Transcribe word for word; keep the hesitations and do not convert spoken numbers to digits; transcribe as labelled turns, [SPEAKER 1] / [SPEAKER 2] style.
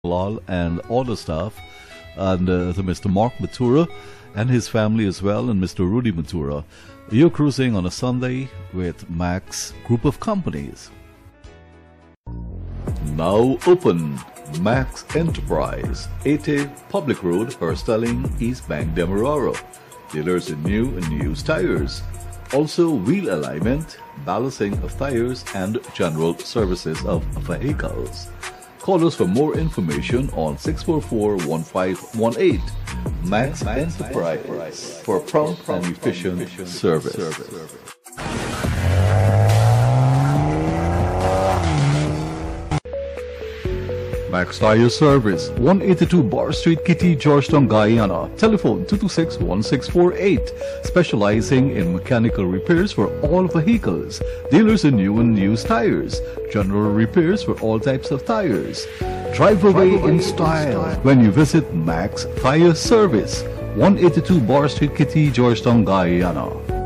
[SPEAKER 1] Lal and all the staff, and uh, to Mister Mark Matura and his family as well, and Mister Rudy Matura. You're cruising on a Sunday with Max Group of Companies. Now open Max Enterprise, eighty Public Road, Herstelling, East Bank, Demerara. Dealers in new and used tires. Also wheel alignment, balancing of tires, and general services of vehicles. Call us for more information on six four four, one five one eight. Max, Max Enterprise, Enterprise for prompt and efficient, efficient service. service. Max Tire Service, one eighty-two Bar Street, Kitty, Georgetown, Guyana. Telephone two two six, one six four eight. Specializing in mechanical repairs for all vehicles. Dealers in new and used tires. General repairs for all types of tires. Drive away, Drive away in, style in style when you visit Max Tire Service, one eighty-two Bar Street, Kitty, Georgetown, Guyana.